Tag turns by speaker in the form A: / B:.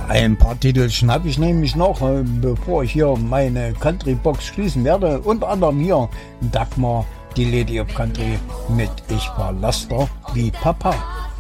A: Ein paar Titel schnappe ich nämlich noch, bevor ich hier meine Country-Box schließen werde. Unter anderem hier Dagmar, die Lady of Country mit Ich war Laster wie Papa.